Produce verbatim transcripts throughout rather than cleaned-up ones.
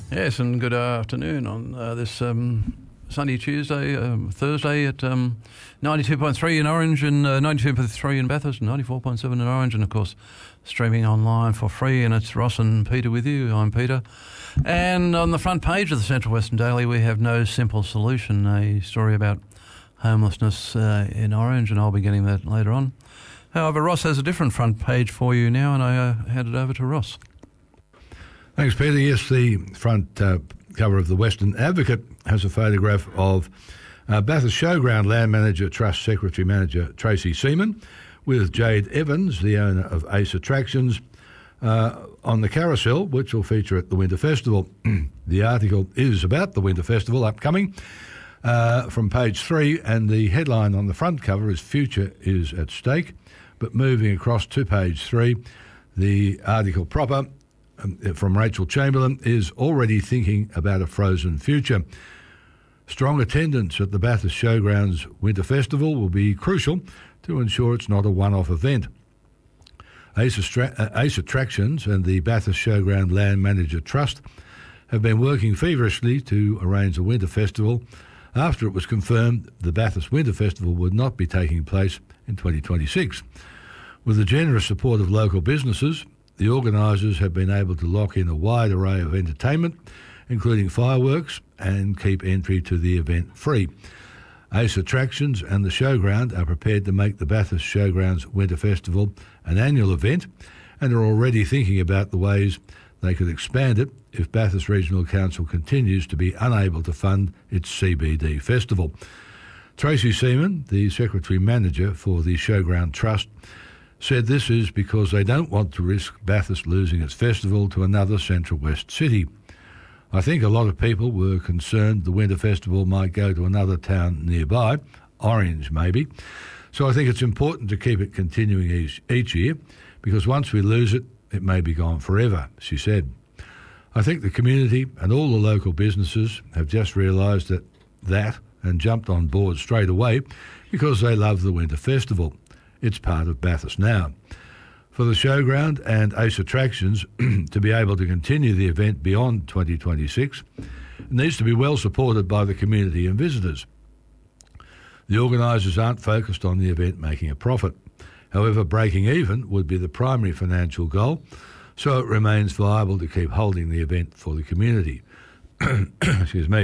Yes, and good afternoon on uh, this um, Sunday, Tuesday, um, Thursday at um, ninety-two point three in Orange and uh, ninety-two point three in Bathurst, ninety-four point seven in Orange, and of course streaming online for free. And it's Ross and Peter with you. I'm Peter. And on the front page of the Central Western Daily, we have No Simple Solution, a story about homelessness uh, in Orange, and I'll be getting that later on. However, Ross has a different front page for you now, and I uh, hand it over to Ross. Thanks, Peter. Yes, the front uh, cover of the Western Advocate has a photograph of uh, Bathurst Showground Land Manager Trust Secretary Manager Tracy Seaman with Jade Evans, the owner of Ace Attractions, uh, on the carousel, which will feature at the Winter Festival. The article is about the Winter Festival upcoming uh, from page three, and the headline on the front cover is Future is at Stake. But moving across to page three, the article proper um, from Rachel Chamberlain is already thinking about a frozen future. Strong attendance at the Bathurst Showgrounds Winter Festival will be crucial to ensure it's not a one-off event. Ace, Astra- uh, Ace Attractions and the Bathurst Showground Land Manager Trust have been working feverishly to arrange a winter festival after it was confirmed the Bathurst Winter Festival would not be taking place in twenty twenty-six. With the generous support of local businesses, the organisers have been able to lock in a wide array of entertainment, including fireworks, and keep entry to the event free. Ace Attractions and the Showground are prepared to make the Bathurst Showgrounds Winter Festival an annual event and are already thinking about the ways they could expand it if Bathurst Regional Council continues to be unable to fund its C B D festival. Tracy Seaman, the Secretary Manager for the Showground Trust, said this is because they don't want to risk Bathurst losing its festival to another Central West city. I think a lot of people were concerned the Winter Festival might go to another town nearby, Orange maybe, so I think it's important to keep it continuing each, each year, because once we lose it, it may be gone forever, she said. I think the community and all the local businesses have just realised that, that and jumped on board straight away because they love the Winter Festival. It's part of Bathurst now. For the Showground and Ace Attractions to be able to continue the event beyond twenty twenty-six, it needs to be well supported by the community and visitors. The organisers aren't focused on the event making a profit. However, breaking even would be the primary financial goal, so it remains viable to keep holding the event for the community. Excuse me.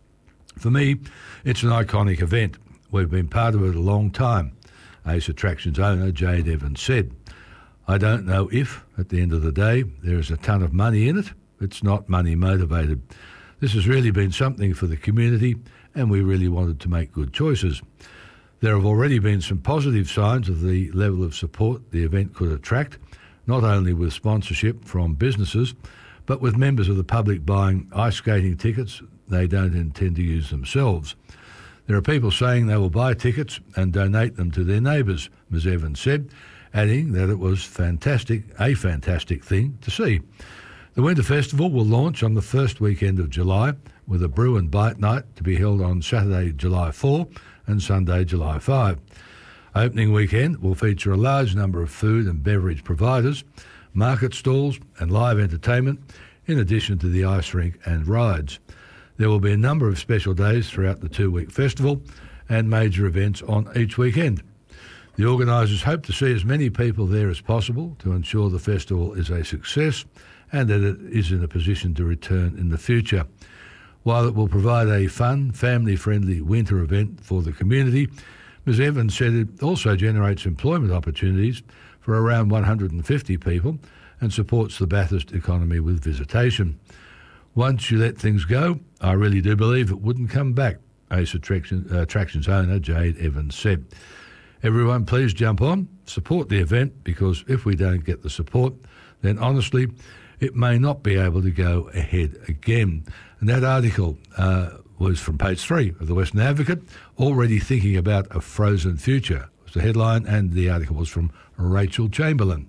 For me, it's an iconic event. We've been part of it a long time, Ace Attractions owner Jade Evans said. I don't know if, at the end of the day, there is a ton of money in it. It's not money motivated. This has really been something for the community, and we really wanted to make good choices. There have already been some positive signs of the level of support the event could attract, not only with sponsorship from businesses, but with members of the public buying ice skating tickets they don't intend to use themselves. There are people saying they will buy tickets and donate them to their neighbours, Miz Evans said, adding that it was fantastic, a fantastic thing to see. The Winter Festival will launch on the first weekend of July with a brew and bite night to be held on Saturday, July fourth and Sunday, July fifth. Opening weekend will feature a large number of food and beverage providers, market stalls and live entertainment, in addition to the ice rink and rides. There will be a number of special days throughout the two-week festival and major events on each weekend. The organisers hope to see as many people there as possible to ensure the festival is a success and that it is in a position to return in the future. While it will provide a fun, family-friendly winter event for the community, Miz Evans said it also generates employment opportunities for around one hundred fifty people and supports the Bathurst economy with visitation. Once you let things go, I really do believe it wouldn't come back, Ace Attraction, uh, Attractions owner Jade Evans said. Everyone please jump on, support the event, because if we don't get the support, then honestly, it may not be able to go ahead again. And that article uh, was from page three of the Western Advocate, already thinking about a frozen future, was the headline, and the article was from Rachel Chamberlain.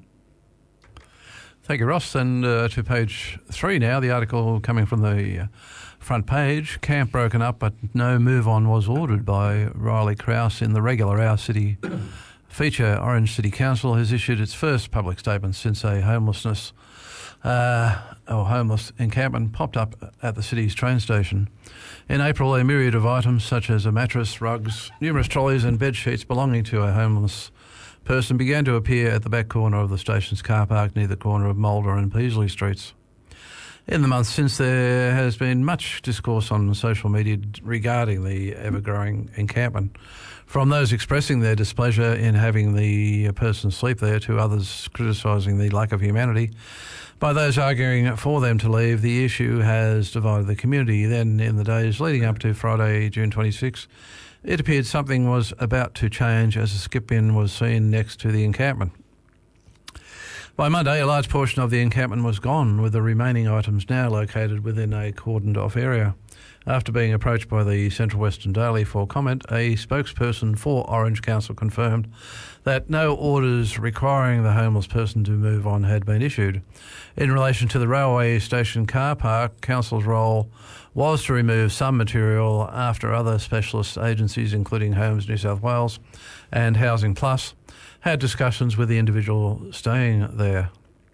Thank you, Ross. And uh, to page three now, the article coming from the uh, front page, camp broken up but no move on was ordered by Riley Krause in the regular Our City feature. Orange City Council has issued its first public statement since a homelessness uh, or homeless encampment popped up at the city's train station. In April, a myriad of items such as a mattress, rugs, numerous trolleys and bed sheets belonging to a homeless person began to appear at the back corner of the station's car park near the corner of Mulder and Peasley Streets. In the months since, there has been much discourse on social media regarding the ever-growing encampment, from those expressing their displeasure in having the person sleep there to others criticising the lack of humanity. By those arguing for them to leave, the issue has divided the community. Then, in the days leading up to Friday, June twenty-sixth, it appeared something was about to change as a skip-in was seen next to the encampment. By Monday, a large portion of the encampment was gone, with the remaining items now located within a cordoned-off area. After being approached by the Central Western Daily for comment, a spokesperson for Orange Council confirmed that no orders requiring the homeless person to move on had been issued. In relation to the railway station car park, Council's role was to remove some material after other specialist agencies, including Homes New South Wales and Housing Plus, had discussions with the individual staying there.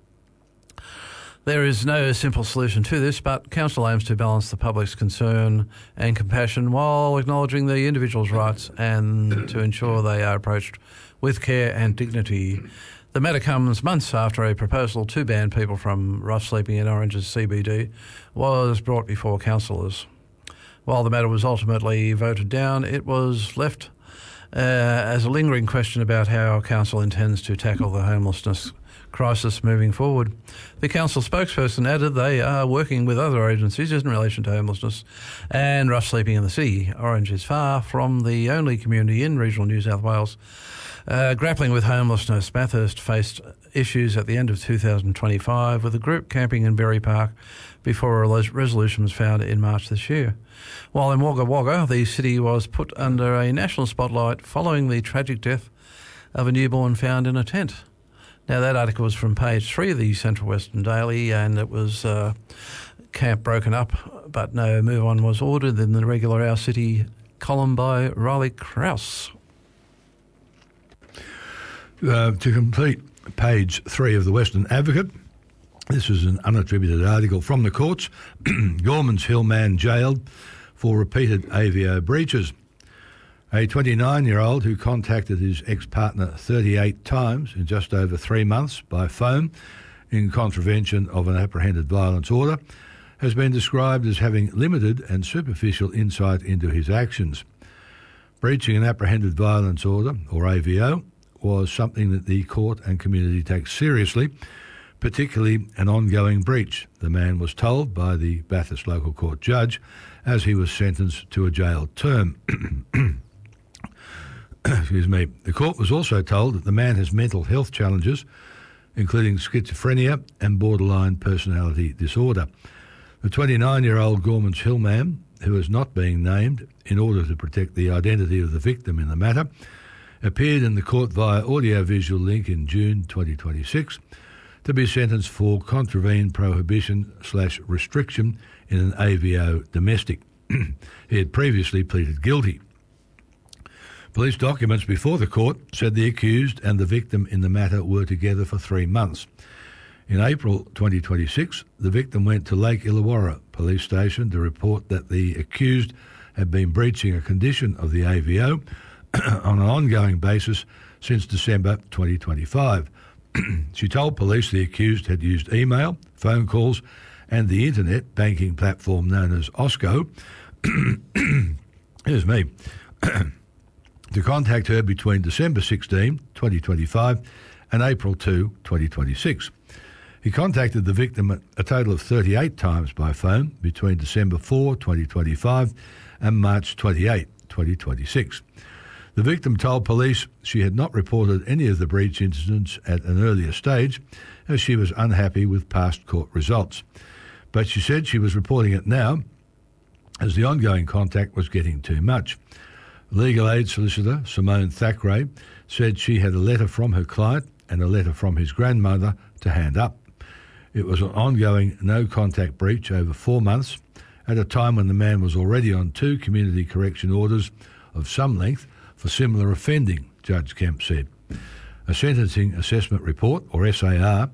There is no simple solution to this, but Council aims to balance the public's concern and compassion while acknowledging the individual's rights and to ensure they are approached with care and dignity. The matter comes months after a proposal to ban people from rough sleeping in Orange's C B D was brought before councillors. While the matter was ultimately voted down, it was left uh, as a lingering question about how Council intends to tackle the homelessness crisis moving forward. The council spokesperson added they are working with other agencies in relation to homelessness and rough sleeping in the city. Orange is far from the only community in regional New South Wales uh, grappling with homelessness. Bathurst faced issues at the end of two thousand twenty-five with a group camping in Berry Park before a resolution was found in March this year. While in Wagga Wagga, the city was put under a national spotlight following the tragic death of a newborn found in a tent. Now, that article was from page three of the Central Western Daily, and it was uh, camp broken up, but no move on was ordered in the regular Our City column by Riley Krause. Uh, to complete page three of the Western Advocate, this is an unattributed article from the courts. Gormans Hill man jailed for repeated A V O breaches. A twenty-nine-year-old who contacted his ex-partner thirty-eight times in just over three months by phone in contravention of an apprehended violence order has been described as having limited and superficial insight into his actions. Breaching an apprehended violence order, or A V O, was something that the court and community take seriously, particularly an ongoing breach, the man was told by the Bathurst local court judge as he was sentenced to a jail term. Excuse me. The court was also told that the man has mental health challenges, including schizophrenia and borderline personality disorder. The twenty-nine-year-old Gormans Hill man, who is not being named in order to protect the identity of the victim in the matter, appeared in the court via audio-visual link in June twenty twenty-six to be sentenced for contravened prohibition slash restriction in an A V O domestic. He had previously pleaded guilty. Police documents before the court said the accused and the victim in the matter were together for three months. In April twenty twenty-six, the victim went to Lake Illawarra police station to report that the accused had been breaching a condition of the A V O on an ongoing basis since December twenty twenty-five. She told police the accused had used email, phone calls and the internet banking platform known as Osco here's me, to contact her between December sixteenth, twenty twenty-five and April second, twenty twenty-six. He contacted the victim a total of thirty-eight times by phone between December fourth, twenty twenty-five and March twenty-eighth, twenty twenty-six. The victim told police she had not reported any of the breach incidents at an earlier stage as she was unhappy with past court results. But she said she was reporting it now as the ongoing contact was getting too much. Legal aid solicitor Simone Thackeray said she had a letter from her client and a letter from his grandmother to hand up. It was an ongoing no-contact breach over four months at a time when the man was already on two community correction orders of some length for similar offending, Judge Kemp said. A sentencing assessment report, or S A R,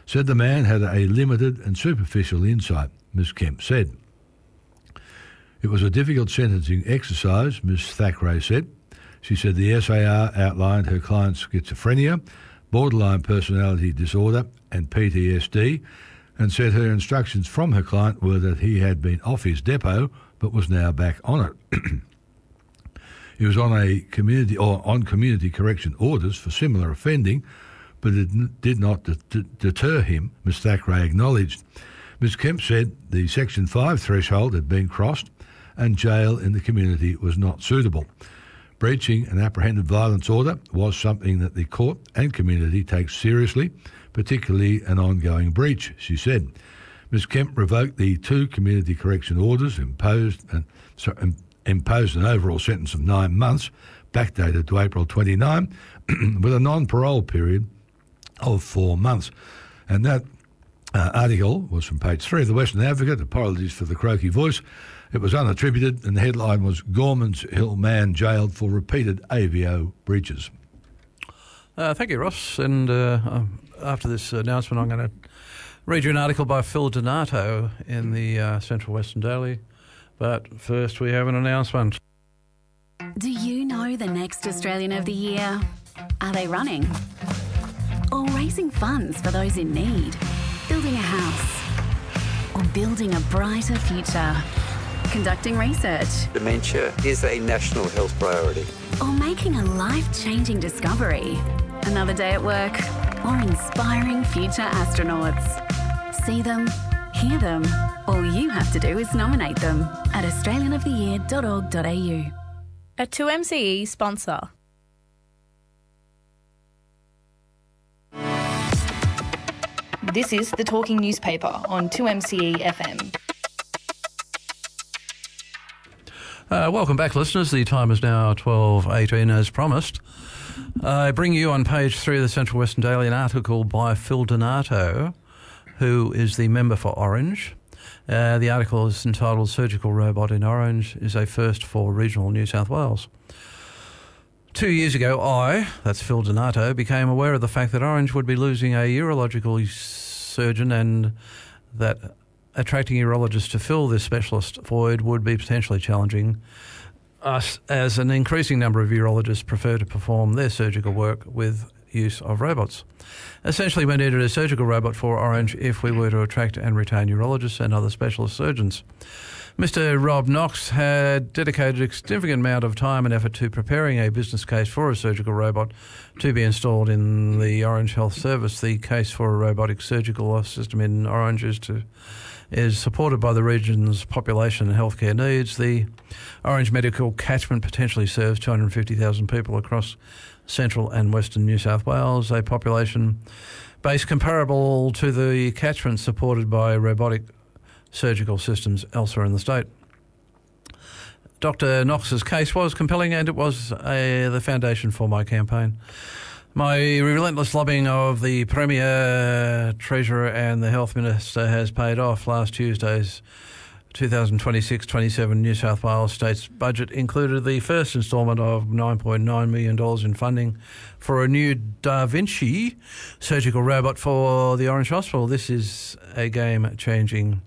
said the man had a limited and superficial insight, Miz Kemp said. It was a difficult sentencing exercise, Miz Thackeray said. She said the S A R outlined her client's schizophrenia, borderline personality disorder and P T S D, and said her instructions from her client were that he had been off his depot but was now back on it. He was on a community or on community correction orders for similar offending, but it did not d- d- deter him, Miz Thackeray acknowledged. Miz Kemp said the Section five threshold had been crossed and jail in the community was not suitable. Breaching an apprehended violence order was something that the court and community take seriously, particularly an ongoing breach, she said. Miz Kemp revoked the two community correction orders, imposed and so, um, imposed an overall sentence of nine months, backdated to April twenty-ninth, with a non-parole period of four months. And that uh, article was from page three of the Western Advocate. Apologies for the croaky voice. It was unattributed, and the headline was Gorman's Hill Man Jailed for Repeated A V O Breaches. Uh, thank you, Ross. And uh, after this announcement, I'm going to read you an article by Phil Donato in the uh, Central Western Daily. But first, we have an announcement. Do you know the next Australian of the Year? Are they running? Or raising funds for those in need? Building a house? Or building a brighter future? Conducting research? Dementia is a national health priority. Or making a life-changing discovery? Another day at work? Or inspiring future astronauts? See them, hear them. All you have to do is nominate them at australian of the year dot org dot a u. A two M C E sponsor. This is the Talking Newspaper on two M C E F M. Uh, welcome back, listeners. The time is now twelve eighteen as promised. I bring you on page three of the Central Western Daily an article by Phil Donato, who is the member for Orange. Uh, the article is entitled Surgical Robot in Orange is a First for Regional New South Wales. Two years ago, I, that's Phil Donato, became aware of the fact that Orange would be losing a urological surgeon and that attracting urologists to fill this specialist void would be potentially challenging us, as an increasing number of urologists prefer to perform their surgical work with use of robots. Essentially, we needed a surgical robot for Orange if we were to attract and retain urologists and other specialist surgeons. Mister Rob Knox had dedicated a significant amount of time and effort to preparing a business case for a surgical robot to be installed in the Orange Health Service. The case for a robotic surgical system in Orange is to is supported by the region's population and healthcare needs. The Orange medical catchment potentially serves two hundred fifty thousand people across central and western New South Wales, a population base comparable to the catchment supported by robotic surgical systems elsewhere in the state. Doctor Knox's case was compelling, and it was a, the foundation for my campaign. My relentless lobbying of the Premier, Treasurer and the Health Minister has paid off. Last Tuesday's twenty twenty-six twenty-seven New South Wales State's budget included the first instalment of nine point nine million dollars in funding for a new Da Vinci surgical robot for the Orange Hospital. This is a game-changing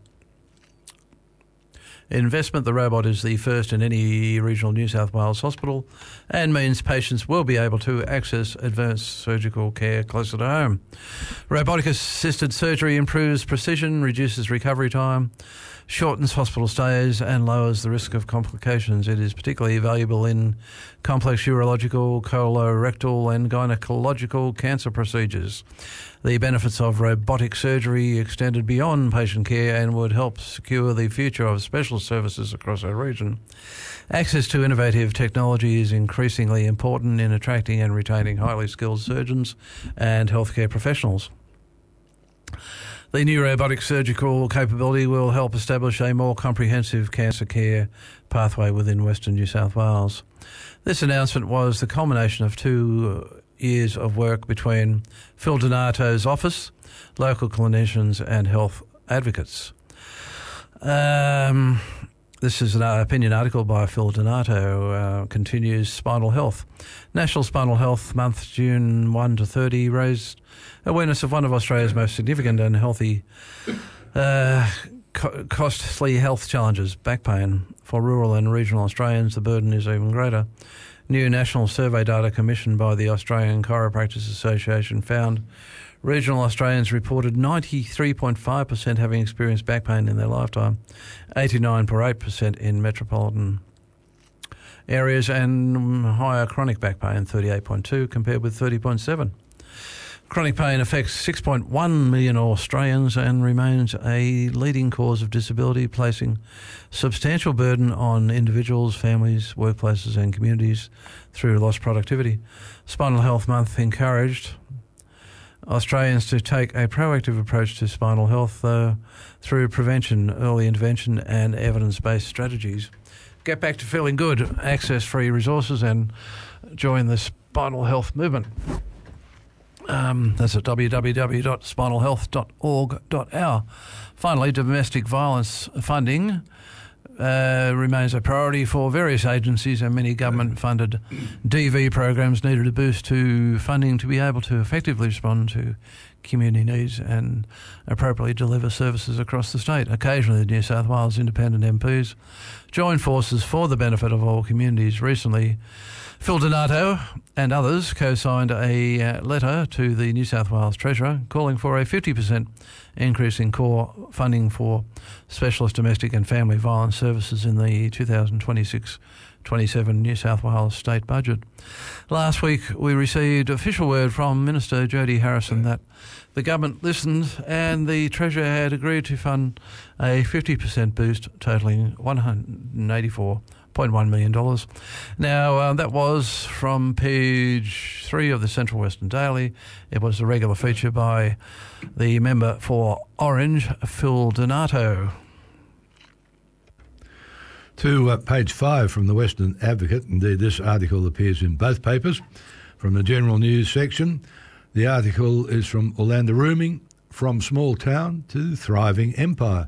investment. The robot is the first in any regional New South Wales hospital and means patients will be able to access advanced surgical care closer to home. Robotic-assisted surgery improves precision, reduces recovery time, shortens hospital stays and lowers the risk of complications. It is particularly valuable in complex urological, colorectal and gynecological cancer procedures. The benefits of robotic surgery extended beyond patient care and would help secure the future of specialist services across our region. Access to innovative technology is increasingly important in attracting and retaining highly skilled surgeons and healthcare professionals. The new robotic surgical capability will help establish a more comprehensive cancer care pathway within Western New South Wales. This announcement was the culmination of two years of work between Phil Donato's office, local clinicians and health advocates. Um, This is an opinion article by Phil Donato, uh, continues spinal health. National Spinal Health Month, June first to thirty, raised awareness of one of Australia's most significant and healthy, uh, co- costly health challenges, back pain. For rural and regional Australians, the burden is even greater. New national survey data commissioned by the Australian Chiropractors Association found regional Australians reported ninety-three point five percent having experienced back pain in their lifetime, eighty-nine point eight percent in metropolitan areas, and higher chronic back pain, thirty-eight point two compared with thirty point seven. Chronic pain affects six point one million Australians and remains a leading cause of disability, placing substantial burden on individuals, families, workplaces and communities through lost productivity. Spinal Health Month encouraged Australians to take a proactive approach to spinal health uh, through prevention, early intervention and evidence-based strategies. Get back to feeling good, access free resources and join the spinal health movement. Um, that's at w w w dot spinal health dot org dot a u. Finally, domestic violence funding uh, remains a priority for various agencies, and many government-funded D V programs needed a boost to funding to be able to effectively respond to community needs and appropriately deliver services across the state. Occasionally, the New South Wales independent M Ps join forces for the benefit of all communities. Recently, Phil Donato and others co-signed a uh, letter to the New South Wales Treasurer calling for a fifty percent increase in core funding for specialist domestic and family violence services in the two thousand twenty-six twenty-seven New South Wales state budget. Last week we received official word from Minister Jody Harrison that the government listened and the Treasurer had agreed to fund a fifty percent boost totalling one hundred eighty-four point one million dollars. Now, uh, that was from page three of the Central Western Daily. It was a regular feature by the member for Orange, Phil Donato. To uh, page five from the Western Advocate. Indeed, this article appears in both papers. From the general news section, the article is from Orlando Rooming, from small town to thriving empire.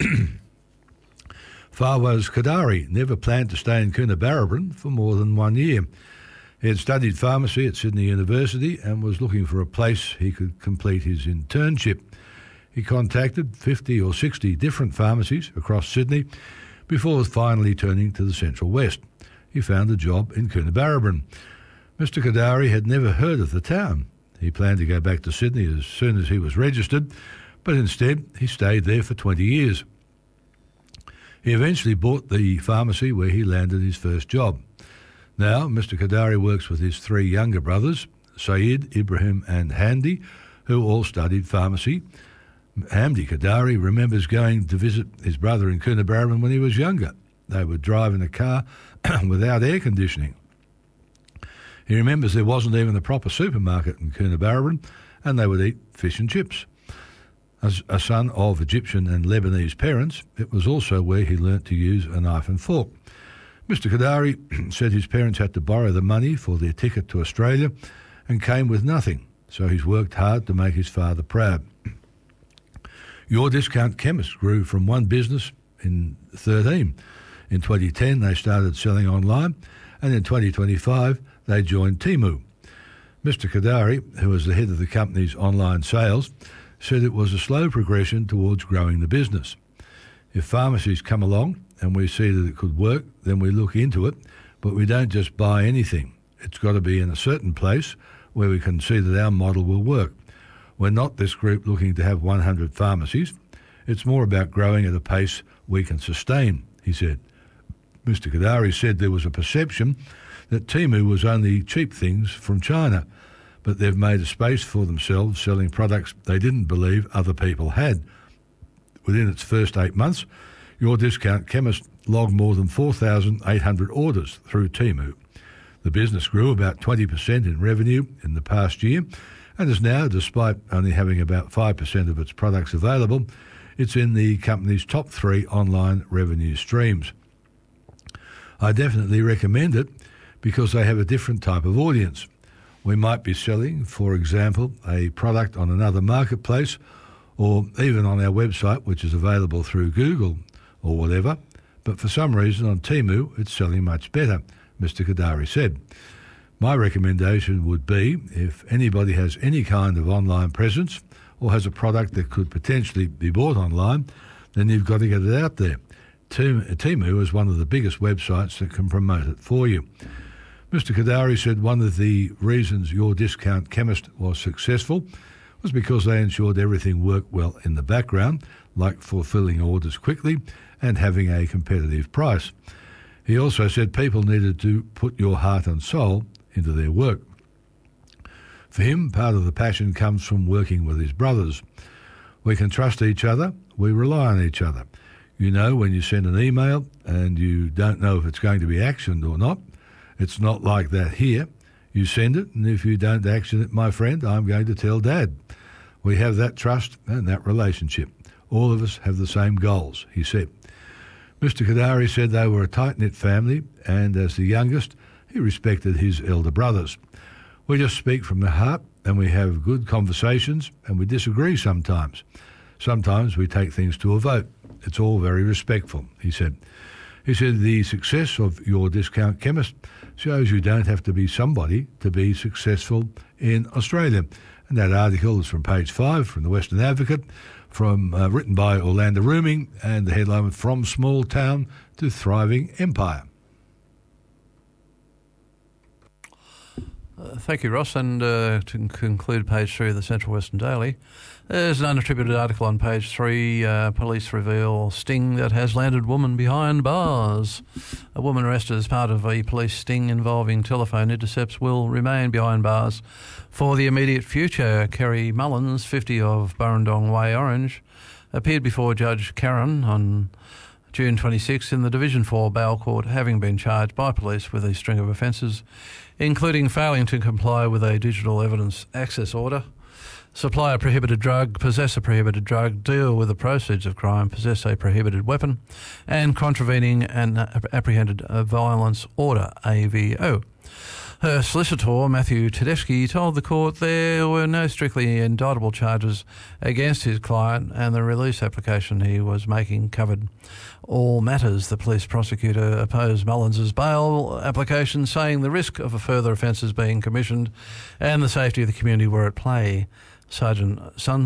Fawaz Kadari never planned to stay in Coonabarabran for more than one year. He had studied pharmacy at Sydney University and was looking for a place he could complete his internship. He contacted fifty or sixty different pharmacies across Sydney before finally turning to the Central West. He found a job in Coonabarabran. Mister Kadari had never heard of the town. He planned to go back to Sydney as soon as he was registered, but instead he stayed there for twenty years. He eventually bought the pharmacy where he landed his first job. Now, Mister Kadari works with his three younger brothers, Saeed, Ibrahim and Hamdi, who all studied pharmacy. Hamdi Kadari remembers going to visit his brother in Coonabarabran when he was younger. They would drive in a car without air conditioning. He remembers there wasn't even a proper supermarket in Coonabarabran, and they would eat fish and chips. As a son of Egyptian and Lebanese parents, it was also where he learnt to use a knife and fork. Mister Kadari said his parents had to borrow the money for their ticket to Australia and came with nothing, so he's worked hard to make his father proud. Your Discount Chemist grew from one business in thirteen. In twenty ten, they started selling online, and in twenty twenty-five, they joined Temu. Mister Kadari, who was the head of the company's online sales, said it was a slow progression towards growing the business. If pharmacies come along and we see that it could work, then we look into it, but we don't just buy anything. It's got to be in a certain place where we can see that our model will work. We're not this group looking to have one hundred pharmacies. It's more about growing at a pace we can sustain, he said. Mister Kadari said there was a perception that Temu was only cheap things from China, but they've made a space for themselves selling products they didn't believe other people had. Within its first eight months, Your Discount Chemist logged more than four thousand eight hundred orders through Temu. The business grew about twenty percent in revenue in the past year and is now, despite only having about five percent of its products available, it's in the company's top three online revenue streams. I definitely recommend it because they have a different type of audience. We might be selling, for example, a product on another marketplace or even on our website, which is available through Google or whatever, but for some reason on Temu it's selling much better, Mister Kadari said. My recommendation would be, if anybody has any kind of online presence or has a product that could potentially be bought online, then you've got to get it out there. Temu is one of the biggest websites that can promote it for you. Mister Kadari said one of the reasons Your Discount Chemist was successful was because they ensured everything worked well in the background, like fulfilling orders quickly and having a competitive price. He also said people needed to put your heart and soul into their work. For him, part of the passion comes from working with his brothers. We can trust each other, we rely on each other. You know, when you send an email and you don't know if it's going to be actioned or not, it's not like that here. You send it, and if you don't action it, my friend, I'm going to tell Dad. We have that trust and that relationship. All of us have the same goals, he said. Mister Kadari said they were a tight-knit family, and as the youngest, he respected his elder brothers. We just speak from the heart, and we have good conversations, and we disagree sometimes. Sometimes we take things to a vote. It's all very respectful, he said. He said the success of Your Discount Chemist shows you don't have to be somebody to be successful in Australia. And that article is from page five from the Western Advocate, from uh, written by Orlando Rooming, and the headline was From Small Town to Thriving Empire. Uh, thank you, Ross. And uh, to conclude page three of the Central Western Daily, there's an unattributed article on page three. Uh, police reveal sting that has landed woman behind bars. A woman arrested as part of a police sting involving telephone intercepts will remain behind bars for the immediate future. Kerry Mullins, fifty, of Burrendong Way, Orange, appeared before Judge Karen on June twenty-sixth in the Division four Bail Court, having been charged by police with a string of offences, including failing to comply with a digital evidence access order, supply a prohibited drug, possess a prohibited drug, deal with the proceeds of crime, possess a prohibited weapon, and contravening an apprehended violence order, A V O. Her solicitor, Matthew Tedeschi, told the court there were no strictly indictable charges against his client, and the release application he was making covered all matters. The police prosecutor opposed Mullins' bail application, saying the risk of a further offences being commissioned and the safety of the community were at play. Sergeant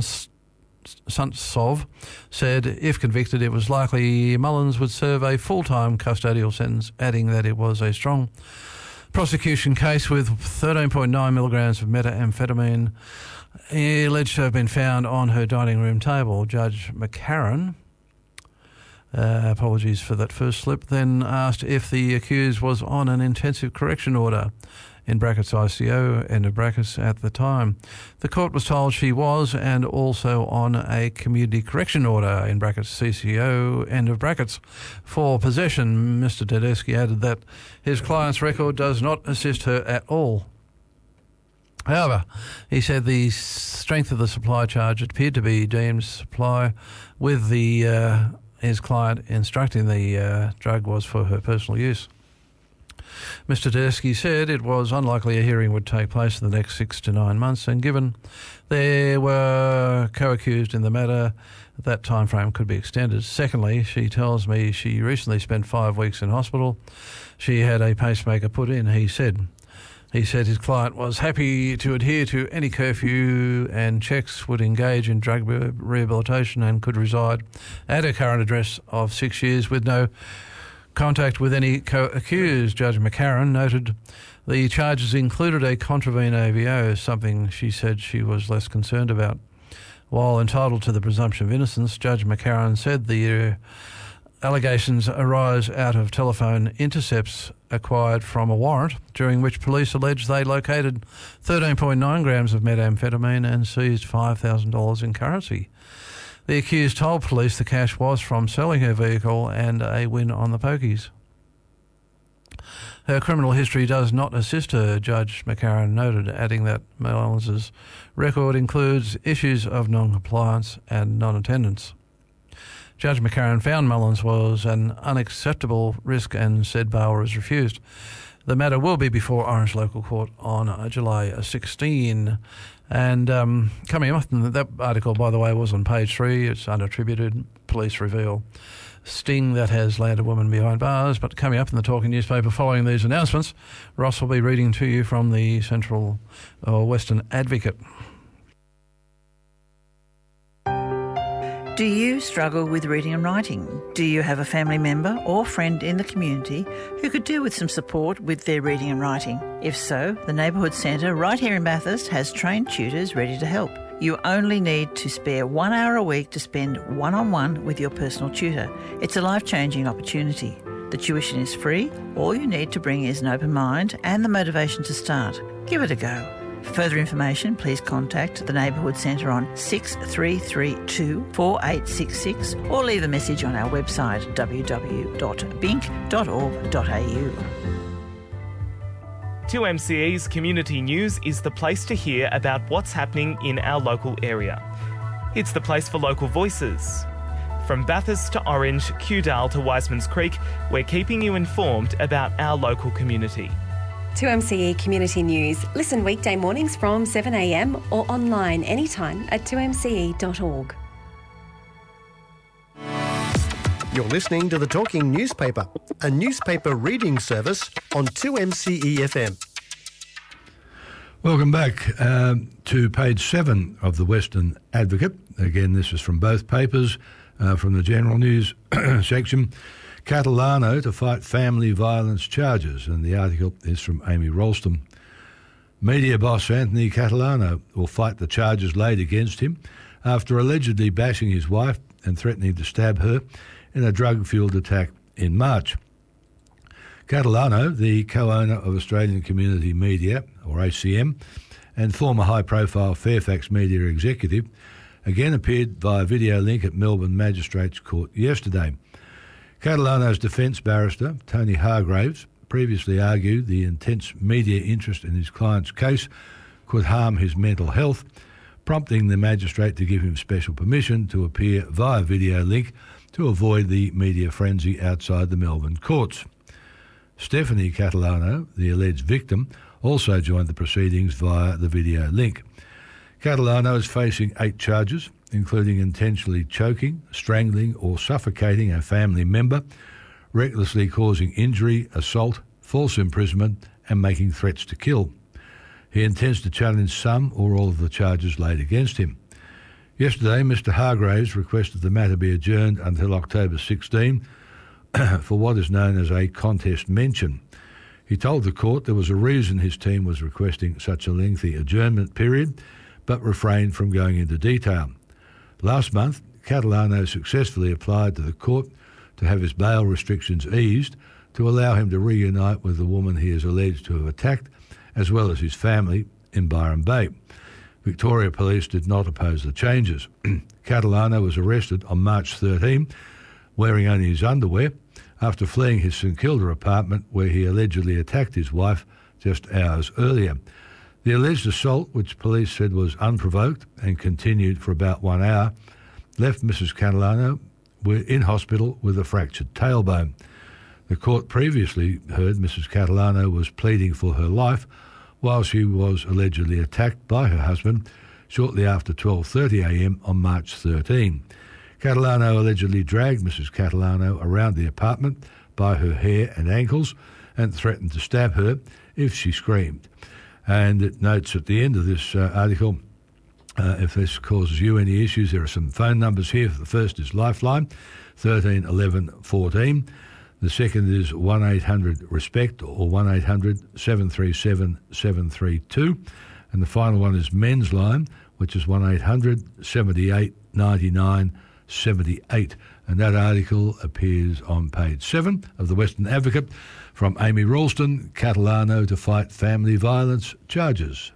Suntsov said if convicted it was likely Mullins would serve a full-time custodial sentence, adding that it was a strong prosecution case with thirteen point nine milligrams of methamphetamine alleged to have been found on her dining room table. Judge McCarran, uh, apologies for that first slip, then asked if the accused was on an intensive correction order, in brackets I C O, end of brackets, at the time. The court was told she was, and also on a community correction order, in brackets C C O, end of brackets, for possession. Mister Tedeschi added that his client's record does not assist her at all. However, he said the strength of the supply charge appeared to be deemed supply, with the uh, his client instructing the uh, drug was for her personal use. Mister Tedeschi said it was unlikely a hearing would take place in the next six to nine months, and given there were co-accused in the matter, that time frame could be extended. Secondly, she tells me she recently spent five weeks in hospital. She had a pacemaker put in, he said. He said his client was happy to adhere to any curfew and checks, would engage in drug rehabilitation, and could reside at her current address of six years with no contact with any co-accused. Judge McCarran noted the charges included a contravene A V O, something she said she was less concerned about. While entitled to the presumption of innocence, Judge McCarran said the uh, allegations arise out of telephone intercepts acquired from a warrant, during which police alleged they located thirteen point nine grams of methamphetamine and seized five thousand dollars in currency. The accused told police the cash was from selling her vehicle and a win on the pokies. Her criminal history does not assist her, Judge McCarran noted, adding that Mullins' record includes issues of non-compliance and non-attendance. Judge McCarran found Mullins was an unacceptable risk and said bail was refused. The matter will be before Orange Local Court on uh, July sixteenth. And um, coming up, and that article, by the way, was on page three. It's unattributed. Police reveal sting that has landed woman behind bars. But coming up in the Talking newspaper following these announcements, Ross will be reading to you from the Central or Western Advocate. Do you struggle with reading and writing? Do you have a family member or friend in the community who could do with some support with their reading and writing? If so, the Neighbourhood Centre right here in Bathurst has trained tutors ready to help. You only need to spare one hour a week to spend one-on-one with your personal tutor. It's a life-changing opportunity. The tuition is free. All you need to bring is an open mind and the motivation to start. Give it a go. For further information, please contact the Neighbourhood Centre on six three three two, four eight six six or leave a message on our website w w w dot bink dot org dot a u. two M C E's Community News is the place to hear about what's happening in our local area. It's the place for local voices. From Bathurst to Orange, Kewdale to Wiseman's Creek, we're keeping you informed about our local community. two M C E Community News. Listen weekday mornings from seven a m or online anytime at two m c e dot org. You're listening to The Talking Newspaper, a newspaper reading service on two M C E F M. Welcome back um, to page seven of the Western Advocate. Again, this is from both papers, uh, from the general news section. Catalano to fight family violence charges, and the article is from Amy Ralston. Media boss Anthony Catalano will fight the charges laid against him after allegedly bashing his wife and threatening to stab her in a drug-fuelled attack in March. Catalano, the co-owner of Australian Community Media, or A C M, and former high-profile Fairfax Media executive, again appeared via video link at Melbourne Magistrates Court yesterday. Catalano's defence barrister, Tony Hargraves, previously argued the intense media interest in his client's case could harm his mental health, prompting the magistrate to give him special permission to appear via video link to avoid the media frenzy outside the Melbourne courts. Stephanie Catalano, the alleged victim, also joined the proceedings via the video link. Catalano is facing eight charges, including intentionally choking, strangling or suffocating a family member, recklessly causing injury, assault, false imprisonment and making threats to kill. He intends to challenge some or all of the charges laid against him. Yesterday, Mr Hargraves requested the matter be adjourned until October sixteenth for what is known as a contest mention. He told the court there was a reason his team was requesting such a lengthy adjournment period, but refrained from going into detail. Last month, Catalano successfully applied to the court to have his bail restrictions eased to allow him to reunite with the woman he is alleged to have attacked, as well as his family, in Byron Bay. Victoria Police did not oppose the changes. Catalano was arrested on March thirteenth, wearing only his underwear, after fleeing his St Kilda apartment where he allegedly attacked his wife just hours earlier. The alleged assault, which police said was unprovoked and continued for about one hour, left Missus Catalano in hospital with a fractured tailbone. The court previously heard Missus Catalano was pleading for her life while she was allegedly attacked by her husband shortly after twelve thirty a m on March thirteenth. Catalano allegedly dragged Missus Catalano around the apartment by her hair and ankles and threatened to stab her if she screamed. And it notes at the end of this uh, article, uh, if this causes you any issues, there are some phone numbers here. The first is Lifeline, thirteen eleven fourteen. The second is one eight hundred RESPECT or one eight hundred seven three seven seven three two. And the final one is Men's Line, which is one eight hundred seventy-eight ninety-nine seventy-eight. And that article appears on page seven of the Western Advocate from Amy Ralston, Catalano to fight family violence charges.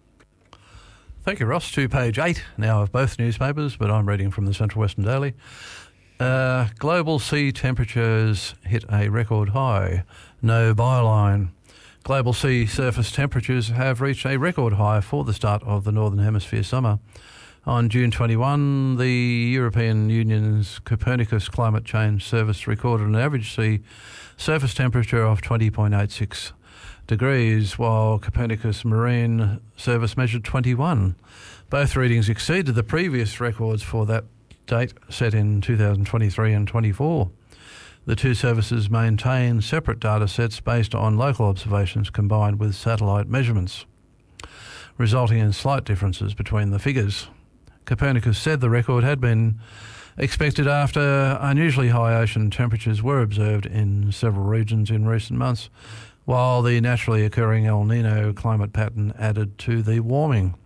Thank you, Ross. To page eight now of both newspapers, but I'm reading from the Central Western Daily. Uh, global sea temperatures hit a record high. No byline. Global sea surface temperatures have reached a record high for the start of the Northern Hemisphere summer. On June twenty-first, the European Union's Copernicus Climate Change Service recorded an average sea surface temperature of twenty point eight six degrees, while Copernicus Marine Service measured twenty-one. Both readings exceeded the previous records for that date set in two thousand twenty-three and twenty-four. The two services maintain separate data sets based on local observations combined with satellite measurements, resulting in slight differences between the figures. Copernicus said the record had been expected after unusually high ocean temperatures were observed in several regions in recent months, while the naturally occurring El Nino climate pattern added to the warming.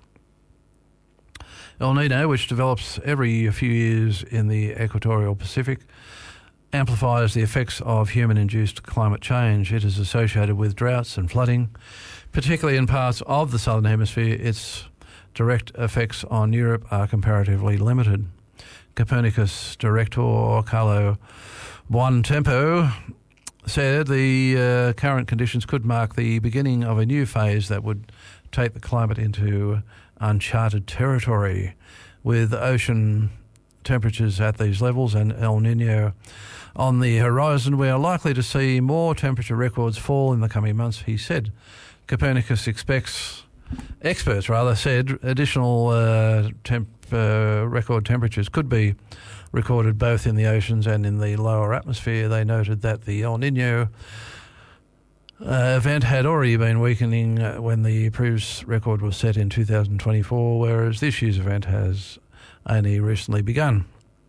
El Nino, which develops every few years in the equatorial Pacific, amplifies the effects of human-induced climate change. It is associated with droughts and flooding, particularly in parts of the southern hemisphere. Its direct effects on Europe are comparatively limited. Copernicus director Carlo Buontempo said the uh, current conditions could mark the beginning of a new phase that would take the climate into uncharted territory. With ocean temperatures at these levels and El Nino on the horizon, we are likely to see more temperature records fall in the coming months, he said. Copernicus expects, experts rather said, additional uh, temp, uh, record temperatures could be recorded both in the oceans and in the lower atmosphere. They noted that the El Nino uh, event had already been weakening uh, when the previous record was set in two thousand twenty-four, whereas this year's event has only recently begun.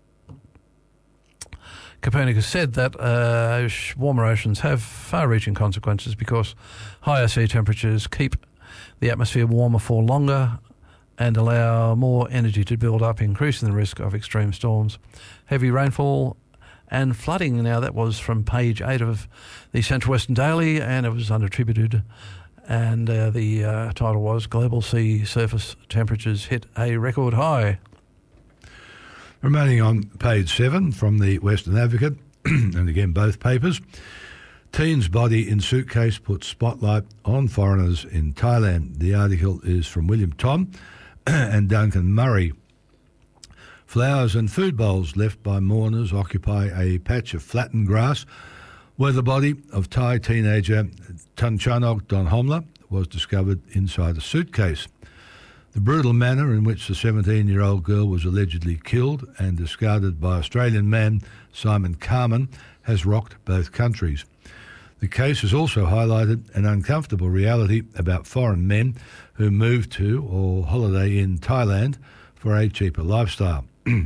Copernicus said that uh, warmer oceans have far-reaching consequences because higher sea temperatures keep the atmosphere warmer for longer and allow more energy to build up, increasing the risk of extreme storms, heavy rainfall and flooding. Now, that was from page eight of the Central Western Daily, and it was unattributed, and uh, the uh, title was Global Sea Surface Temperatures Hit a Record High. Remaining on page seven from the Western Advocate, and again both papers, teen's body in suitcase puts spotlight on foreigners in Thailand. The article is from William Tom and Duncan Murray. Flowers and food bowls left by mourners occupy a patch of flattened grass where the body of Thai teenager Tunchanok Donhomla was discovered inside a suitcase. The brutal manner in which the seventeen-year-old girl was allegedly killed and discarded by Australian man Simon Carman has rocked both countries. The case has also highlighted an uncomfortable reality about foreign men who move to or holiday in Thailand for a cheaper lifestyle.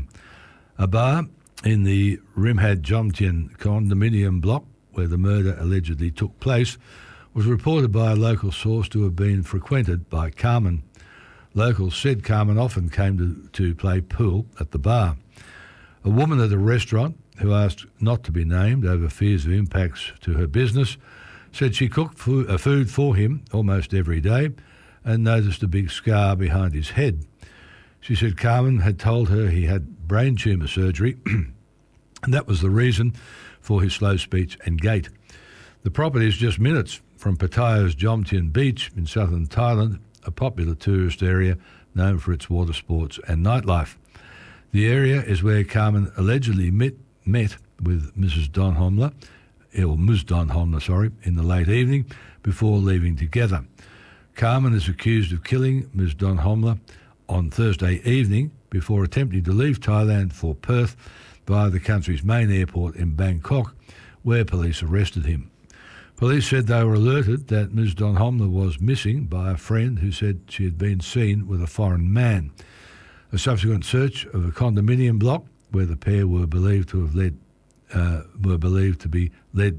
A bar in the Rimhad Jomtien condominium block where the murder allegedly took place was reported by a local source to have been frequented by Carman. Locals said Carman often came to, to play pool at the bar. A woman at a restaurant, who asked not to be named over fears of impacts to her business, said she cooked food, uh, food for him almost every day and noticed a big scar behind his head. She said Carman had told her he had brain tumour surgery and that was the reason for his slow speech and gait. The property is just minutes from Pattaya's Jomtien Beach in southern Thailand, a popular tourist area known for its water sports and nightlife. The area is where Carman allegedly met, met with Missus Donhomla, or Ms Donhomla, sorry, in the late evening before leaving together. Carman is accused of killing Ms Donhomla on Thursday evening before attempting to leave Thailand for Perth via the country's main airport in Bangkok, where police arrested him. Police said they were alerted that Ms Donhomla was missing by a friend who said she had been seen with a foreign man. A subsequent search of a condominium block where the pair were believed to have led, uh, were believed to be led.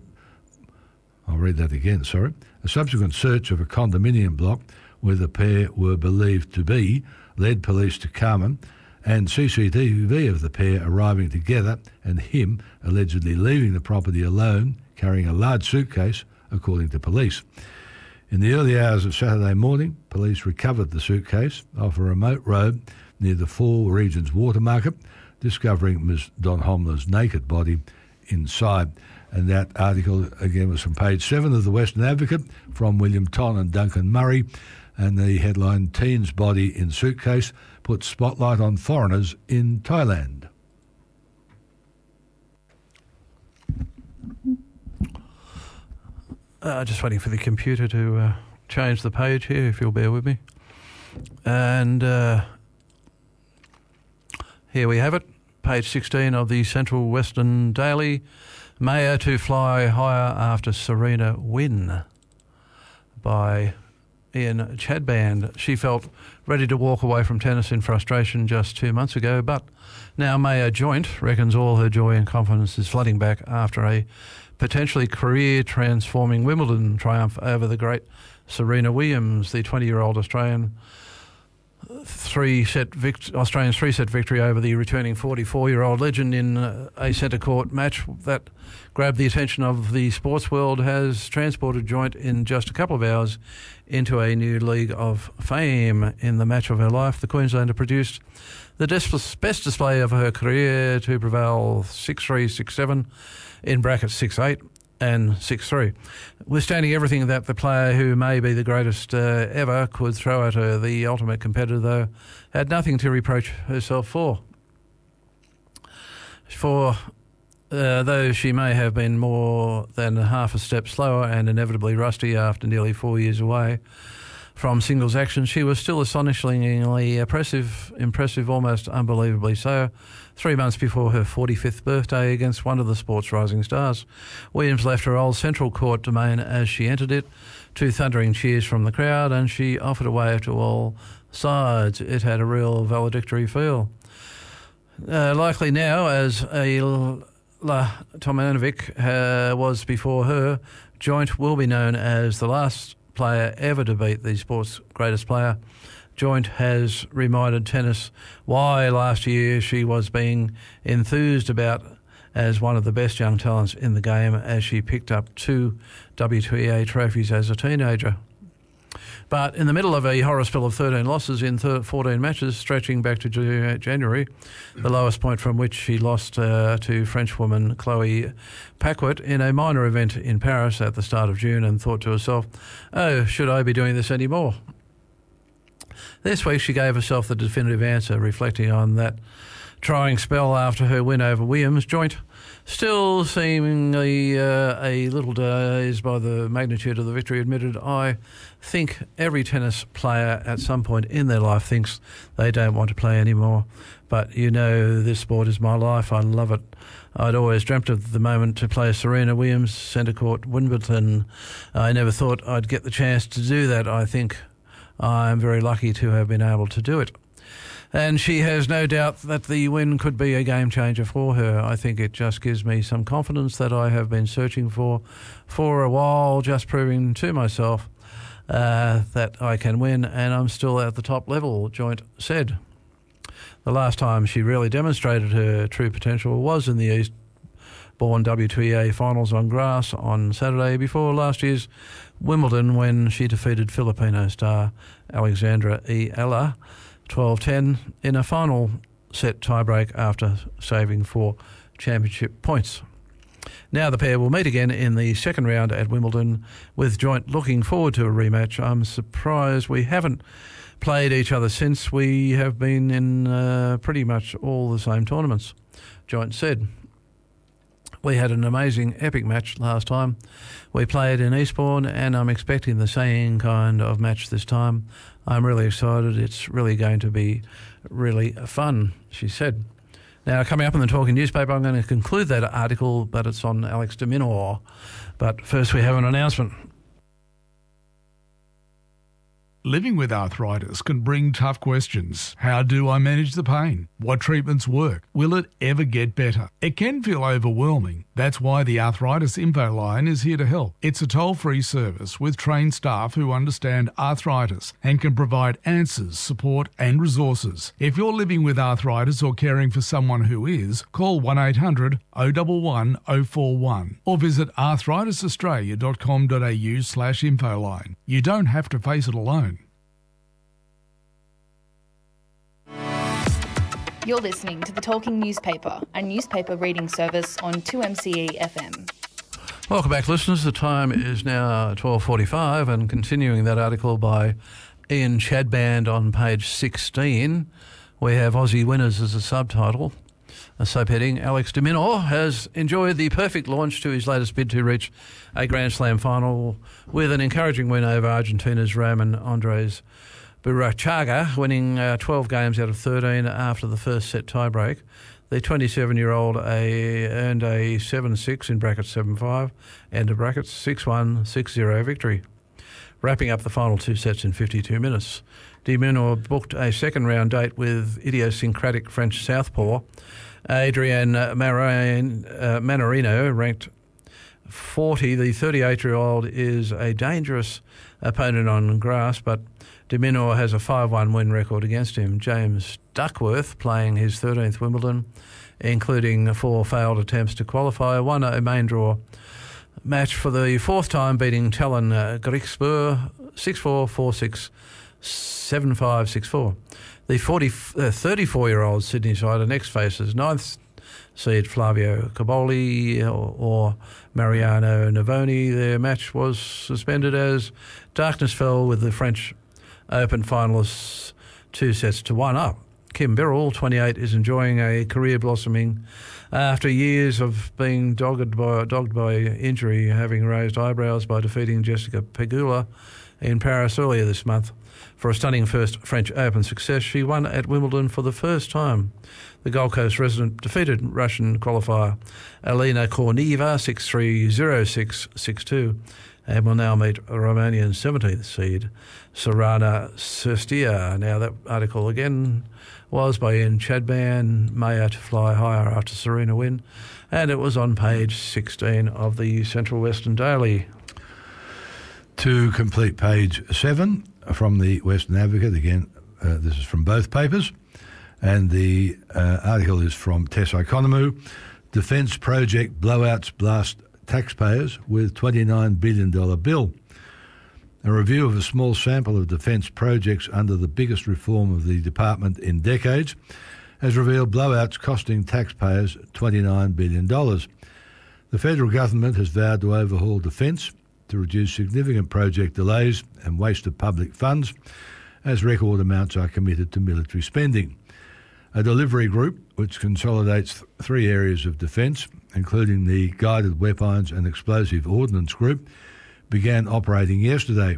I'll read that again. Sorry. A subsequent search of a condominium block where the pair were believed to be led police to Carman, and C C T V of the pair arriving together and him allegedly leaving the property alone, carrying a large suitcase, according to police. In the early hours of Saturday morning, police recovered the suitcase off a remote road near the Four Regions Water Market, discovering Miz Donhomla's naked body inside. And that article, again, was from page seven of the Western Advocate from William Ton and Duncan Murray. And the headline, Teen's Body in Suitcase Puts Spotlight on Foreigners in Thailand. Uh, just waiting for the computer to uh, change the page here, if you'll bear with me. And uh, here we have it, page sixteen of the Central Western Daily. Mayer to fly higher after Serena win, by Ian Chadband. She felt ready to walk away from tennis in frustration just two months ago, but now Mayer Joint reckons all her joy and confidence is flooding back after a potentially career-transforming Wimbledon triumph over the great Serena Williams. The twenty-year-old Australian three-set vict- Australian's three-set victory over the returning forty-four-year-old legend in uh, a centre court match that grabbed the attention of the sports world has transported Joint in just a couple of hours into a new league of fame. In the match of her life, the Queenslander produced the des- best display of her career to prevail six three, six seven, in brackets six eight and six three, withstanding everything that the player who may be the greatest uh, ever could throw at her. The ultimate competitor, though, had nothing to reproach herself for. For uh, though she may have been more than half a step slower and inevitably rusty after nearly four years away from singles action, she was still astonishingly impressive, impressive, almost unbelievably so, three months before her forty-fifth birthday against one of the sport's rising stars. Williams left her old Central Court domain as she entered it, to thundering cheers from the crowd, and she offered a wave to all sides. It had a real valedictory feel. Uh, likely now, as a La Tomljanovic uh, was before her, Joint will be known as the last player ever to beat the sport's greatest player. Joint has reminded tennis why last year she was being enthused about as one of the best young talents in the game, as she picked up two W T A trophies as a teenager. But in the middle of a horror spell of thirteen losses in fourteen matches stretching back to January, the lowest point from which she lost uh, to Frenchwoman Chloe Paquet in a minor event in Paris at the start of June, and thought to herself, oh, should I be doing this anymore? This week she gave herself the definitive answer, reflecting on that trying spell after her win over Williams. Joint, still seemingly uh, a little dazed by the magnitude of the victory, admitted, I think every tennis player at some point in their life thinks they don't want to play anymore. But you know, this sport is my life. I love it. I'd always dreamt of the moment to play Serena Williams, centre court, Wimbledon. I never thought I'd get the chance to do that. I think I'm very lucky to have been able to do it. And she has no doubt that the win could be a game changer for her. I think it just gives me some confidence that I have been searching for for a while, just proving to myself uh, that I can win, and I'm still at the top level, Joint said. The last time she really demonstrated her true potential was in the Eastbourne W T A finals on grass on Saturday before last year's Wimbledon, when she defeated Filipino star Alexandra E. Ella twelve ten in a final set tiebreak after saving four championship points. Now the pair will meet again in the second round at Wimbledon, with Joint looking forward to a rematch. I'm surprised we haven't played each other since. We have been in uh, pretty much all the same tournaments, Joint said. We had an amazing epic match last time. We played in Eastbourne, and I'm expecting the same kind of match this time. I'm really excited. It's really going to be really fun, she said. Now, coming up in the Talking newspaper, I'm going to conclude that article, but it's on Alex de Minaur. But first we have an announcement. Living with arthritis can bring tough questions. How do I manage the pain? What treatments work? Will it ever get better? It can feel overwhelming. That's why the Arthritis Info Line is here to help. It's a toll-free service with trained staff who understand arthritis and can provide answers, support and resources. If you're living with arthritis or caring for someone who is, call one eight hundred oh one one oh four one or visit arthritis australia dot com dot a u slash infoline. You don't have to face it alone. You're listening to The Talking Newspaper, a newspaper reading service on two M C E F M. Welcome back, listeners. The time is now twelve forty-five, and continuing that article by Ian Chadband on page sixteen, we have Aussie winners as a subtitle. A soap heading, Alex de Minaur has enjoyed the perfect launch to his latest bid to reach a Grand Slam final with an encouraging win over Argentina's Roman Andres Burruchaga, winning uh, twelve games out of thirteen after the first set tiebreak. The twenty-seven-year-old a, earned a seven six in brackets seven five and a brackets six one, six zero victory, wrapping up the final two sets in fifty-two minutes. De Minaur booked a second-round date with idiosyncratic French southpaw Adrian Marin, uh, Manarino, ranked forty. The thirty-eight-year-old is a dangerous opponent on grass, but de Minaur has a five one win record against him. James Duckworth, playing his thirteenth Wimbledon, including four failed attempts to qualify, won a main draw match for the fourth time, beating Talon uh, Griekspoor six four, four six, seven five, six four. The forty, uh, thirty-four-year-old Sydney sider next faces ninth seed Flavio Caboli or, or Mariano Navoni. Their match was suspended as darkness fell with the French Open finalists two sets to one up. Kim Birrell, twenty-eight, is enjoying a career blossoming after years of being dogged by, dogged by injury, having raised eyebrows by defeating Jessica Pegula in Paris earlier this month. For a stunning first French Open success, she won at Wimbledon for the first time. The Gold Coast resident defeated Russian qualifier Elena Korneva six three, zero six, six two and will now meet Romanian seventeenth seed Sorana Cirstea. Now that article again was by Ian Chadban, Maya to fly higher after Serena win, and it was on page sixteen of the Central Western Daily. To complete page seven from the Western Advocate, again, uh, this is from both papers, and the uh, article is from Tess Economou. Defence project blowouts blast taxpayers with twenty-nine billion dollars bill. A review of a small sample of defence projects under the biggest reform of the department in decades has revealed blowouts costing taxpayers twenty-nine billion dollars. The federal government has vowed to overhaul defence to reduce significant project delays and waste of public funds as record amounts are committed to military spending. A delivery group, which consolidates th- three areas of defence, including the Guided Weapons and Explosive Ordnance Group, began operating yesterday.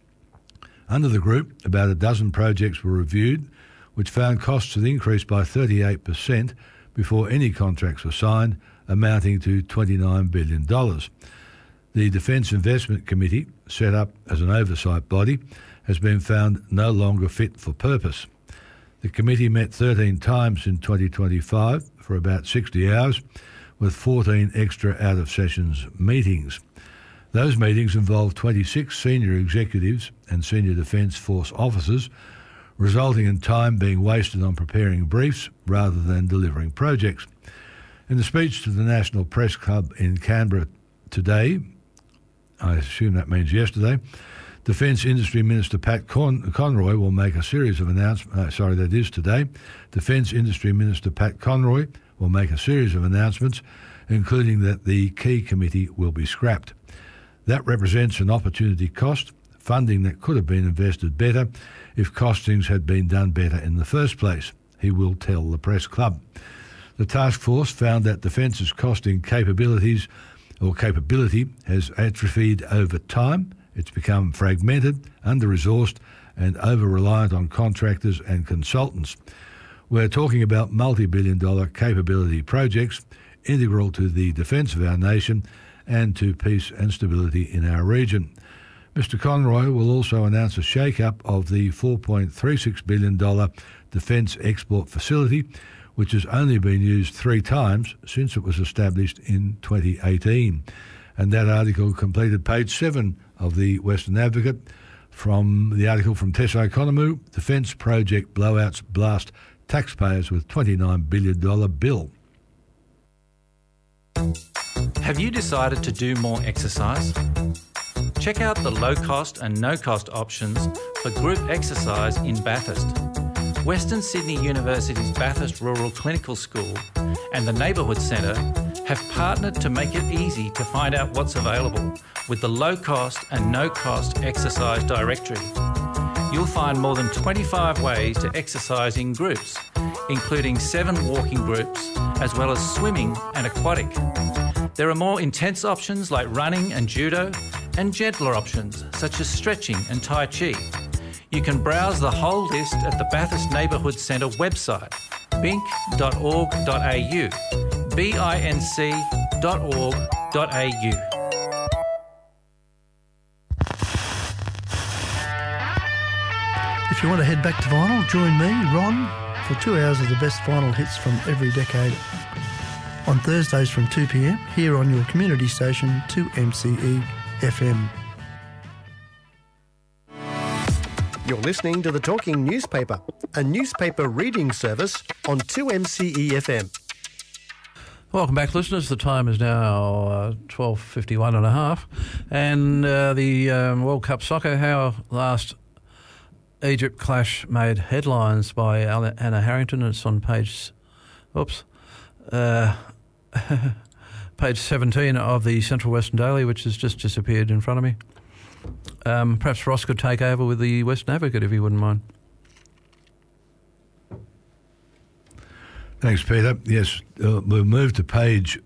Under the group, about a dozen projects were reviewed, which found costs had increased by thirty-eight percent before any contracts were signed, amounting to twenty-nine billion dollars. The Defence Investment Committee, set up as an oversight body, has been found no longer fit for purpose. The committee met thirteen times in twenty twenty-five for about sixty hours, with fourteen extra out-of-sessions meetings. Those meetings involved twenty-six senior executives and senior Defence Force officers, resulting in time being wasted on preparing briefs rather than delivering projects. In the speech to the National Press Club in Canberra today, I assume that means yesterday, Defence Industry Minister Pat Con- Conroy will make a series of announcements. Uh, sorry, that is today. Defence Industry Minister Pat Conroy will make a series of announcements, including that the key committee will be scrapped. That represents an opportunity cost, funding that could have been invested better if costings had been done better in the first place, he will tell the Press Club. The task force found that Defence's costing capabilities or capability has atrophied over time. It's become fragmented, under-resourced and over-reliant on contractors and consultants. We're talking about multi-billion dollar capability projects integral to the defence of our nation and to peace and stability in our region. Mister Conroy will also announce a shake-up of the four point three six billion dollars defence export facility, which has only been used three times since it was established in twenty eighteen. And that article completed page seven of the Western Advocate, from the article from Tessa Economou, Defence Project Blowouts Blast Taxpayers with twenty-nine billion dollars Bill. Have you decided to do more exercise? Check out the low-cost and no-cost options for group exercise in Bathurst. Western Sydney University's Bathurst Rural Clinical School and the Neighbourhood Centre have partnered to make it easy to find out what's available with the low-cost and no-cost exercise directory. You'll find more than twenty-five ways to exercise in groups, including seven walking groups as well as swimming and aquatic. There are more intense options like running and judo, and gentler options such as stretching and Tai Chi. You can browse the whole list at the Bathurst Neighbourhood Centre website, bink dot org dot a u, B I N C dot org dot a u. If you want to head back to vinyl, join me, Ron, for two hours of the best vinyl hits from every decade on Thursdays from two p m here on your community station two M C E F M. You're listening to The Talking Newspaper, a newspaper reading service on two M C E F M. Welcome back, listeners. The time is now uh, twelve fifty-one and a half. And uh, the um, World Cup soccer, how last Egypt clash made headlines by Anna Harrington. It's on page, oops, uh, page seventeen of the Central Western Daily, which has just disappeared in front of me. Um, perhaps Ross could take over with the Western Advocate, if he wouldn't mind. Thanks, Peter. Yes, uh, we'll move to page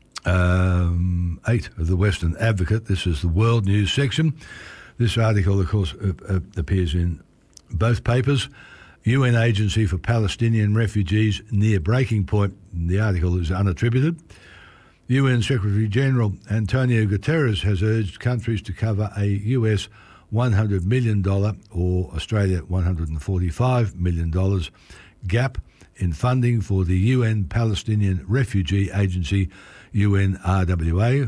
um, eight of the Western Advocate. This is the World News section. This article, of course, uh, uh, appears in both papers. U N Agency for Palestinian Refugees near breaking point. The article is unattributed. U N Secretary-General Antonio Guterres has urged countries to cover a U S one hundred million dollars or Australia one hundred forty-five million dollars gap in funding for the U N Palestinian Refugee Agency, U N R W A,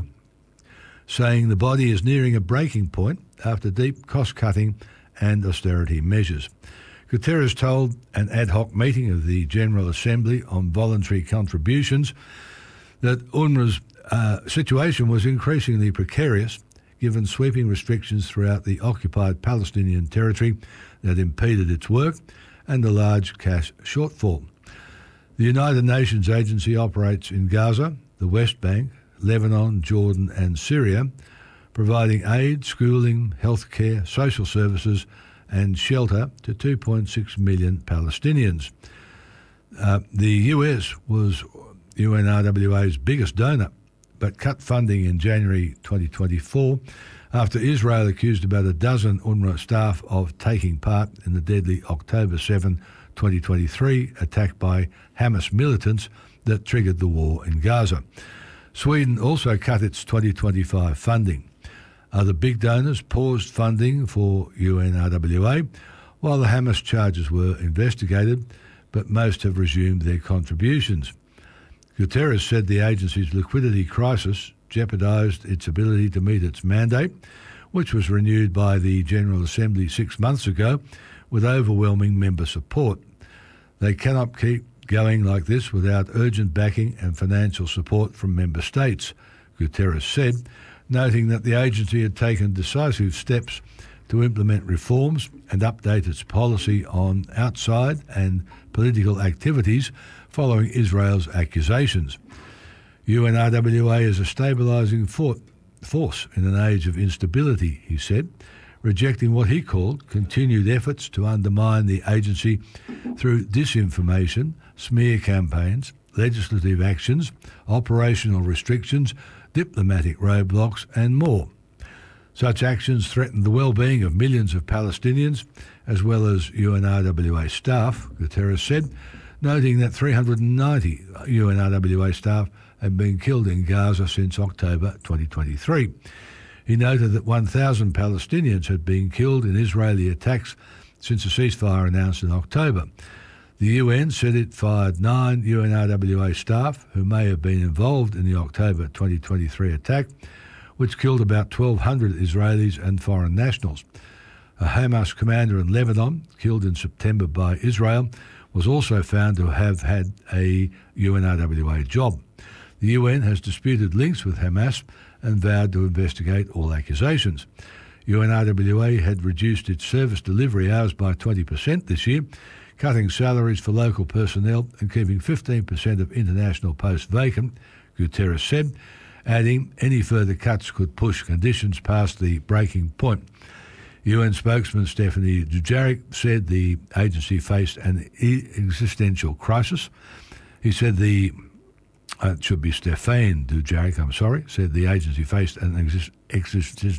saying the body is nearing a breaking point after deep cost-cutting and austerity measures. Guterres told an ad hoc meeting of the General Assembly on voluntary contributions that UNRWA's uh, situation was increasingly precarious given sweeping restrictions throughout the occupied Palestinian territory that impeded its work and a large cash shortfall. The United Nations agency operates in Gaza, the West Bank, Lebanon, Jordan and Syria, providing aid, schooling, healthcare, social services and shelter to two point six million Palestinians. Uh, the U S was U N R W A's biggest donor, but cut funding in January twenty twenty-four after Israel accused about a dozen UNRWA staff of taking part in the deadly October seventh, twenty twenty-three attack by Hamas militants that triggered the war in Gaza. Sweden also cut its twenty twenty-five funding. Other big donors paused funding for U N R W A while the Hamas charges were investigated, but most have resumed their contributions. Guterres said the agency's liquidity crisis jeopardised its ability to meet its mandate, which was renewed by the General Assembly six months ago with overwhelming member support. They cannot keep going like this without urgent backing and financial support from member states, Guterres said, noting that the agency had taken decisive steps to implement reforms and update its policy on outside and political activities following Israel's accusations. U N R W A is a stabilising for- force in an age of instability, he said, rejecting what he called continued efforts to undermine the agency through disinformation, smear campaigns, legislative actions, operational restrictions, diplomatic roadblocks and more. Such actions threaten the well-being of millions of Palestinians as well as U N R W A staff, Guterres said, noting that three hundred ninety U N R W A staff have been killed in Gaza since October twenty twenty-three. He noted that one thousand Palestinians had been killed in Israeli attacks since a ceasefire announced in October. The U N said it fired nine U N R W A staff who may have been involved in the October twenty twenty-three attack, which killed about twelve hundred Israelis and foreign nationals. A Hamas commander in Lebanon, killed in September by Israel, was also found to have had a U N R W A job. The U N has disputed links with Hamas and vowed to investigate all accusations. U N R W A had reduced its service delivery hours by twenty percent this year, cutting salaries for local personnel and keeping fifteen percent of international posts vacant, Guterres said, adding any further cuts could push conditions past the breaking point. U N spokesman Stephanie Dujarric said the agency faced an existential crisis. He said the Uh, it should be Stéphane Dujarric, I'm sorry, said the agency faced an exist- exist-